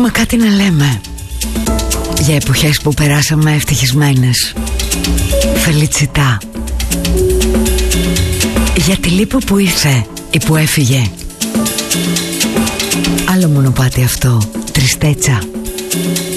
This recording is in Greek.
έχουμε κάτι να λέμε για εποχές που περάσαμε ευτυχισμένες. Φελιτσιτά. Για τη λύπη που ήρθε ή που έφυγε. Άλλο μονοπάτι αυτό. Τριστέτσα.